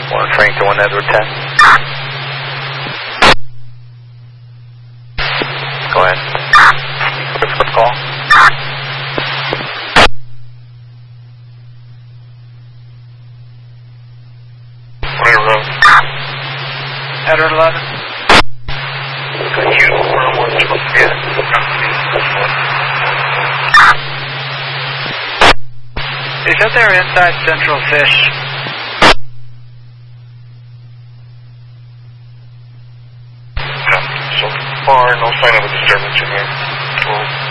1 Frank to 1 Edward 10. Go ahead. Quick call. Edward 11. Thank you. Is that there inside Central Fish? So far, no sign of a disturbance in here.